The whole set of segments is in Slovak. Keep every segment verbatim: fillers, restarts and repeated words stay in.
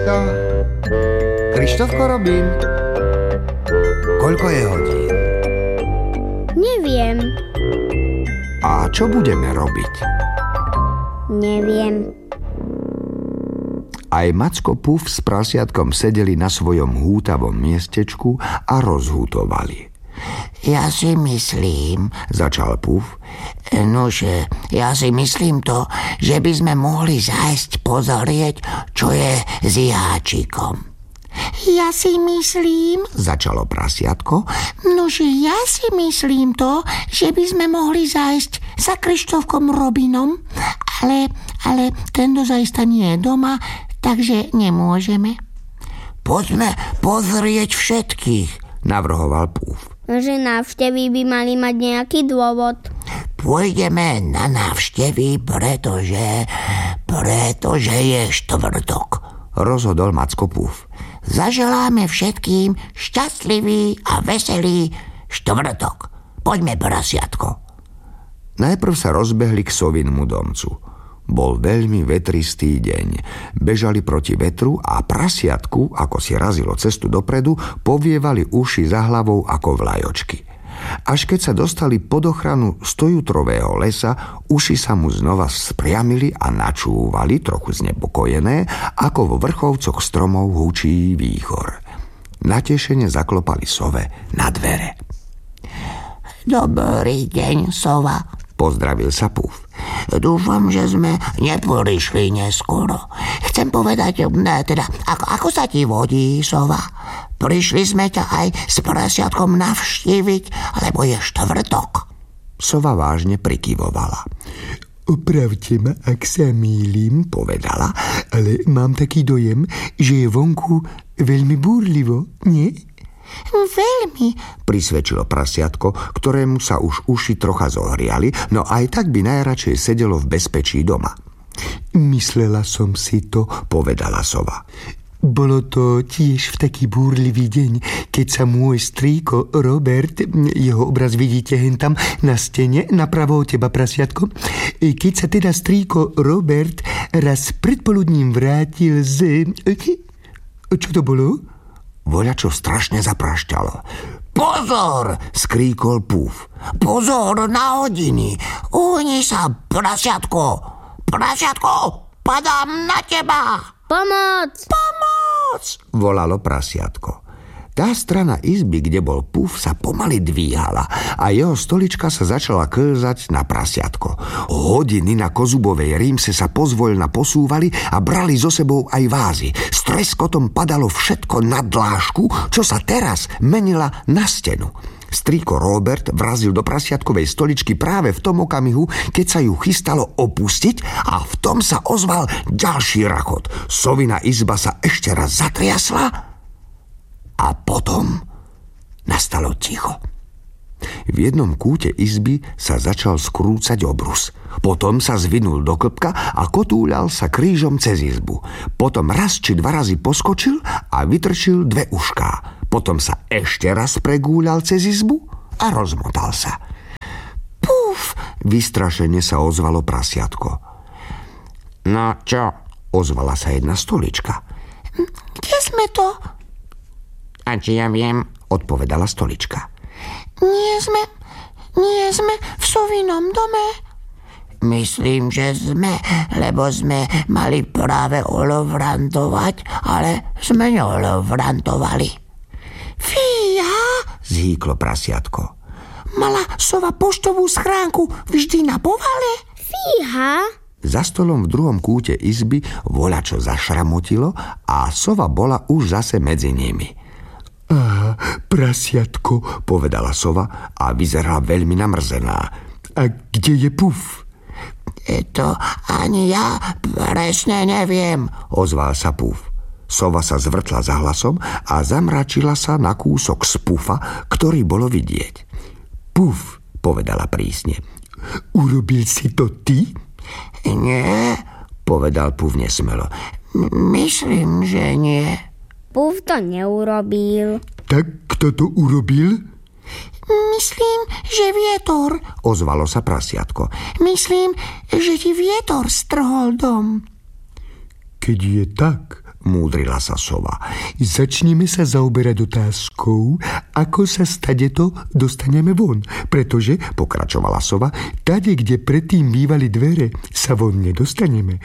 Kristo? Krištofko Robin? Koľko je hodín? Neviem. A čo budeme robiť? Neviem. Aj Macko Puf s prasiatkom sedeli na svojom hútavom miestečku a rozhútovali. Ja si myslím, začal Puf, nože, ja si myslím to, že by sme mohli zájsť pozrieť, čo je s Jáčikom. Ja si myslím, začalo prasiatko, nože ja si myslím to, že by sme mohli zájsť za Krištofkom Robinom, ale, ale ten dozajsta nie je doma, takže nemôžeme. Poďme pozrieť všetkých, navrhoval Puf. Že návštevy by mali mať nejaký dôvod. Pôjdeme na návštevy, pretože, pretože je štvrtok, rozhodol Macko Puf. Zaželáme všetkým šťastlivý a veselý štvrtok. Poďme, prasiatko. Najprv sa rozbehli k sovinmu domcu. Bol veľmi vetristý deň. Bežali proti vetru a prasiatku, ako si razilo cestu dopredu, povievali uši za hlavou ako vlajočky. Až keď sa dostali pod ochranu stojutrového lesa, uši sa mu znova spriamili a načúvali, trochu znepokojené, ako vo vrchovcoch stromov hučí výchor. Natešene zaklopali sove na dvere. Dobrý deň, sova, pozdravil sa Puf. Dúfam, že sme neprišli neskoro. Chcem povedať, teda, ako, ako sa ti vodí, sova? Prišli sme ťa aj s prasiatkom navštíviť, lebo je štvrtok. Sova vážne prikyvovala. Opravte ma, ak sa mýlim, povedala, ale mám taký dojem, že je vonku veľmi búrlivo, nie? Veľmi, prisvedčilo prasiatko, ktorému sa už uši trocha zohriali, no aj tak by najradšej sedelo v bezpečí doma. Myslela som si to, povedala sova. Bolo to tiež v taký búrlivý deň, keď sa môj strýko Robert, jeho obraz vidíte hentam na stene, napravo od teba, prasiatko, keď sa teda strýko Robert raz predpoludním vrátil z... Čo to bolo? Voľačo strašne zaprašťalo. Pozor, skríkol Puf. Pozor na hodiny. Uhni sa, prasiatko. Prasiatko, padám na teba. Pomoc! Pomoc! Volalo prasiatko. Tá strana izby, kde bol Puf, sa pomaly dvíhala a jeho stolička sa začala klzať na prasiatko. Hodiny na kozubovej rímse sa pozvoľna posúvali a brali so sebou aj vázy. S treskotom padalo všetko na dlášku, čo sa teraz menila na stenu. Strýko Robert vrazil do prasiatkovej stoličky práve v tom okamihu, keď sa ju chystalo opustiť, a v tom sa ozval ďalší rachot. Sovina izba sa ešte raz zatriasla a potom nastalo ticho. V jednom kúte izby sa začal skrúcať obrus. Potom sa zvinul do klbka a kotúľal sa krížom cez izbu. Potom raz či dva razy poskočil a vytrčil dve ušká. Potom sa ešte raz pregúľal cez izbu a rozmotal sa. Puf! Vystrašene sa ozvalo prasiatko. No čo? Ozvala sa jedna stolička. Kde sme to? A či ja viem, odpovedala stolička. Nie sme, nie sme v sovinom dome. Myslím, že sme, lebo sme mali práve olovrantovať, ale sme neolovrantovali. Fíja, zhýklo prasiatko. Mala sova poštovú schránku vždy na povale? Fíha. Za stolom v druhom kúte izby voľačo zašramotilo a sova bola už zase medzi nimi. Á, prasiatko, povedala sova a vyzerala veľmi namrzená. A kde je Puf? To ani ja presne neviem, ozval sa Puf. Sova sa zvrtla za hlasom a zamračila sa na kúsok z Pufa, ktorý bolo vidieť. Puf, povedala prísne. Urobil si to ty? Nie, povedal Puf nesmelo. Myslím, že nie. Puf to neurobil. Tak kto to urobil? Myslím, že vietor, ozvalo sa prasiatko. Myslím, že ti vietor strhol dom. Keď je tak, múdrila sa sova. Začneme sa zaoberať otázkou, ako sa stadeto dostaneme von. Pretože, pokračovala sova, tade, kde predtým bývali dvere, sa von nedostaneme.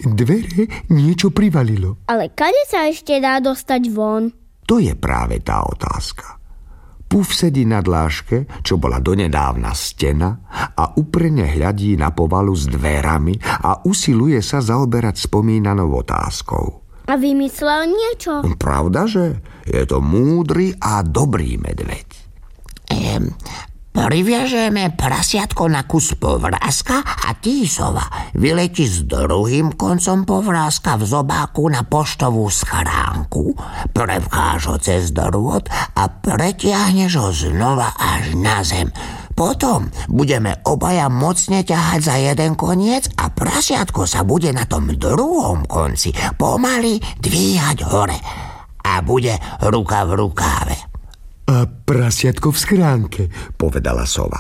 Dvere niečo privalilo. Ale kade sa ešte dá dostať von? To je práve tá otázka. Puf sedí na dláške, čo bola donedávna stena, a úprene hľadí na povalu s dverami a usiluje sa zaoberať spomínanou otázkou. A vymyslel niečo? Pravda, že? Je to múdry a dobrý medveď. Ehm, priviažeme prasiatko na kus povrázka a ty, sova, vyleti s druhým koncom povrázka v zobáku na poštovú schránku, prevkáš ho cez drôt a pretiahneš ho znova až na zem. Potom budeme obaja mocne ťahať za jeden koniec a prasiatko sa bude na tom druhom konci pomaly dvíhať hore a bude ruka v rukáve. A prasiatko v schránke, povedala sova.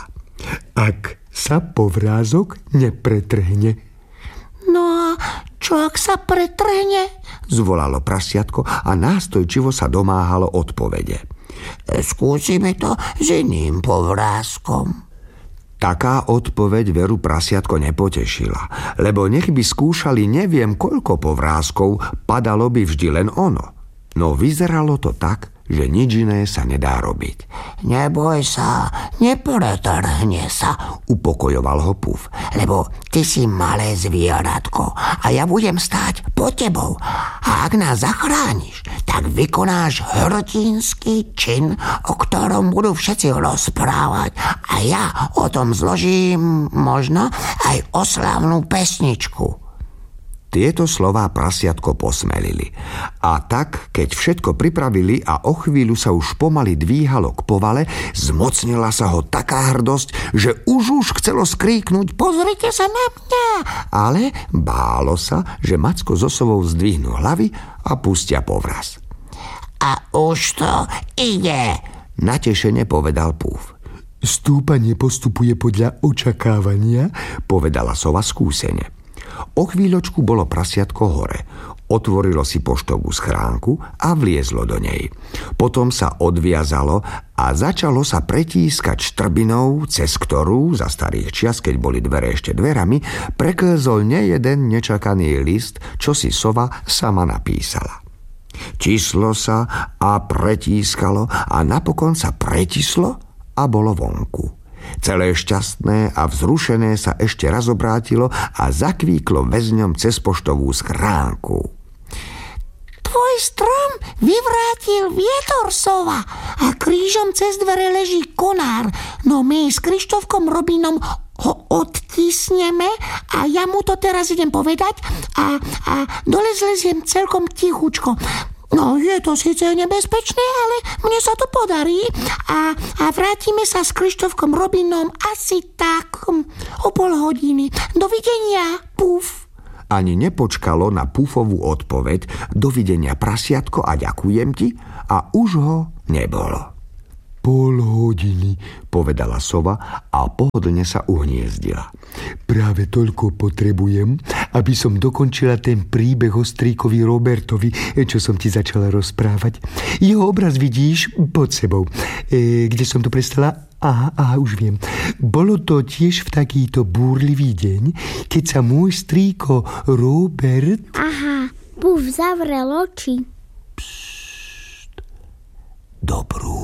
Ak sa povrázok nepretrhne. No a čo ak sa pretrhne? Zvolalo prasiatko a nástojčivo sa domáhalo odpovede. Skúsime to s iným povrázkom. Taká odpoveď veru prasiatko nepotešila, lebo nech by skúšali neviem koľko povrázkov, padalo by vždy len ono. No vyzeralo to tak, že nič iné sa nedá robiť. Neboj sa, nepretrhne sa, upokojoval ho Puf. Lebo ty si malé zvieratko a ja budem stáť pod tebou. A ak nás zachrániš, tak vykonáš hrdinský čin, o ktorom budú všetci rozprávať. A ja o tom zložím možno aj oslavnú pesničku. Tieto slová prasiatko posmelili. A tak, keď všetko pripravili a o chvíľu sa už pomaly dvíhalo k povale, zmocnila sa ho taká hrdosť, že už už chcelo skríknuť: pozrite sa na mňa! Ale bálo sa, že Macko so sovou zdvihnú hlavy a pustia povraz. A už to ide, natešene povedal Puf. Stúpanie postupuje podľa očakávania, povedala sova skúsene. O chvíľočku bolo prasiatko hore. Otvorilo si poštovú schránku a vliezlo do nej. Potom sa odviazalo a začalo sa pretískať štrbinou, cez ktorú, za starých čias, keď boli dvere ešte dverami, preklzol nejeden nečakaný list, čo si sova sama napísala. Tislo sa a pretískalo a napokon sa pretislo a bolo vonku. Celé šťastné a vzrušené sa ešte raz obrátilo a zakvíklo väzňom cez poštovú schránku. Tvoj strom vyvrátil vietor, sova, a krížom cez dvere leží konár, no my s Krištofkom Robinom ho odtisneme a ja mu to teraz idem povedať a, a dole zleziem celkom tichučko. No, je to síce nebezpečné, ale mne sa to podarí a, a vrátime sa s Krištofkom Robinom asi tak o pol hodiny. Dovidenia, Puf. Ani nepočkalo na Pufovú odpoveď: dovidenia, prasiatko, a ďakujem ti, a už ho nebolo. Pol hodiny, povedala sova a pohodlne sa uhniezdila. Práve toľko potrebujem, aby som dokončila ten príbeh o strýkovi Robertovi, čo som ti začala rozprávať. Jeho obraz vidíš pod sebou. E, kde som to prestala? Aha, aha, už viem. Bolo to tiež v takýto búrlivý deň, keď sa môj strýko Robert... Aha, Puf zavrel oči. Psst, dobrú